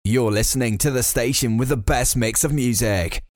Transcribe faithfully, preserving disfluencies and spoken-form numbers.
You're listening to the station with the best mix of music.